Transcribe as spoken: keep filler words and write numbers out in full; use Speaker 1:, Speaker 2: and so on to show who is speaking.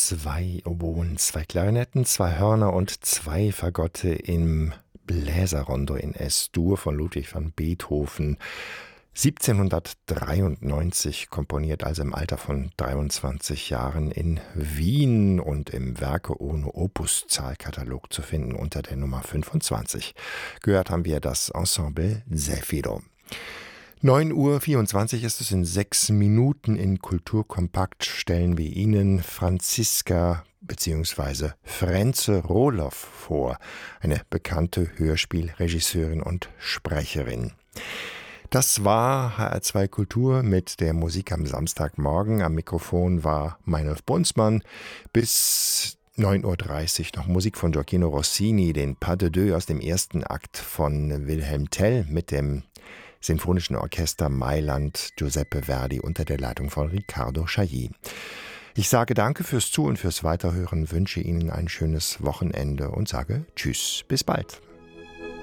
Speaker 1: Zwei Oboen, zwei Klarinetten, zwei Hörner und zwei Fagotte im Bläserrondo in S-Dur von Ludwig van Beethoven. siebzehnhundertdreiundneunzig komponiert, also im Alter von dreiundzwanzig Jahren in Wien und im Werke ohne Opus-Zahlkatalog zu finden unter der Nummer fünfundzwanzig. Gehört haben wir das Ensemble Zefiro. neun Uhr vierundzwanzig ist es, in sechs Minuten in Kulturkompakt stellen wir Ihnen Franziska bzw. Frenze Rohloff vor, eine bekannte Hörspielregisseurin und Sprecherin. Das war H R zwei Kultur mit der Musik am Samstagmorgen. Am Mikrofon war Meinolf Brunsmann. Bis neun Uhr dreißig noch Musik von Gioacchino Rossini, den Pas de Deux aus dem ersten Akt von Wilhelm Tell mit dem Sinfonischen Orchester Mailand Giuseppe Verdi unter der Leitung von Riccardo Chailly. Ich sage danke fürs Zu- und fürs Weiterhören, wünsche Ihnen ein schönes Wochenende und sage Tschüss, bis bald.